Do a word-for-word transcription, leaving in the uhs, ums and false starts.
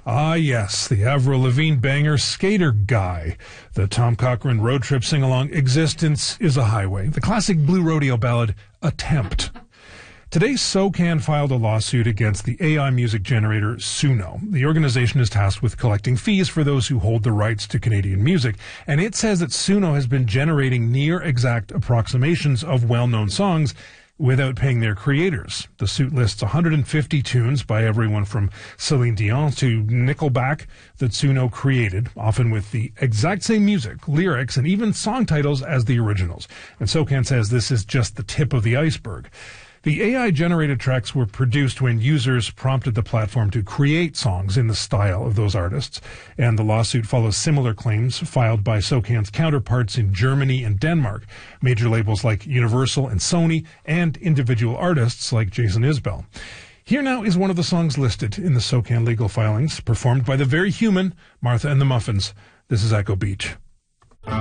Ah, yes, the Avril Lavigne banger Skater Guy. The Tom Cochrane road trip sing-along Existence is a Highway. The classic Blue Rodeo ballad Attempt. Today, SOCAN filed a lawsuit against the A I music generator Suno. The organization is tasked with collecting fees for those who hold the rights to Canadian music, and it says that Suno has been generating near-exact approximations of well-known songs without paying their creators. The suit lists one hundred fifty tunes by everyone from Celine Dion to Nickelback that Suno created, often with the exact same music, lyrics, and even song titles as the originals. And SOCAN says this is just the tip of the iceberg. The A I-generated tracks were produced when users prompted the platform to create songs in the style of those artists, and the lawsuit follows similar claims filed by SOCAN's counterparts in Germany and Denmark, major labels like Universal and Sony, and individual artists like Jason Isbell. Here now is one of the songs listed in the SOCAN legal filings, performed by the very human Martha and the Muffins. This is Echo Beach.